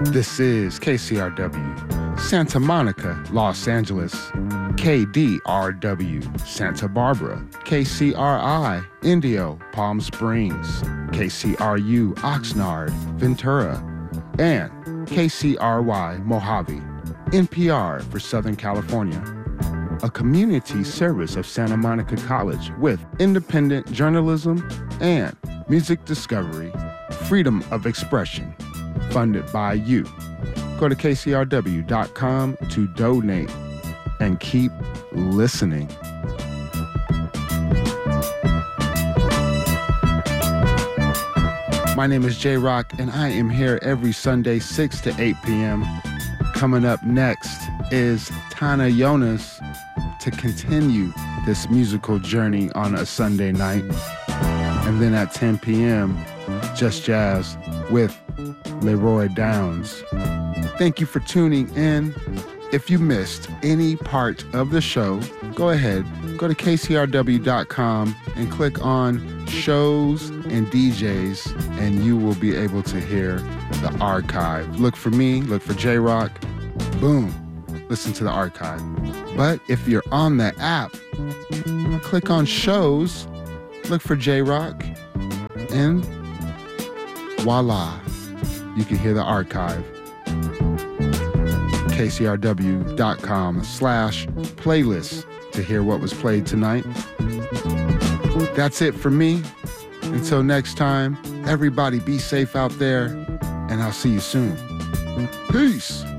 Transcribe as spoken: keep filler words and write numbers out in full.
This is K C R W, Santa Monica, Los Angeles, K D R W, Santa Barbara, K C R I, Indio, Palm Springs, K C R U, Oxnard, Ventura, and K C R Y, Mojave, N P R for Southern California, a community service of Santa Monica College with independent journalism and music discovery, freedom of expression, funded by you. Go to K C R W dot com to donate and keep listening. My name is J-Rock, and I am here every Sunday, six to eight p.m. Coming up next is Tana Jonas to continue this musical journey on a Sunday night. And then at ten p.m., Just Jazz with Leroy Downs. Thank you for tuning in. If you missed any part of the show, go ahead, go to K C R W dot com and click on shows and D Js, and you will be able to hear the archive. Look for me, look for J-Rock, boom, listen to the archive. But if you're on the app, click on shows, look for J-Rock, and voila, you can hear the archive. K C R W dot com slash playlist to hear what was played tonight. That's it for me. Until next time, everybody be safe out there, and I'll see you soon. Peace.